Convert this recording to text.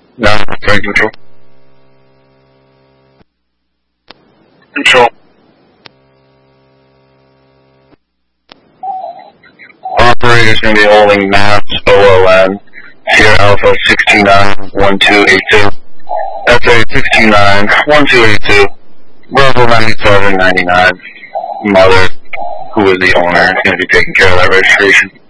No, train control. Control. Operator's going to be holding maps OLN, Sierra Alpha 629-1282. That's a 629-1282. Bravo 9799. Mother, who is the owner, is going to be taking care of that registration.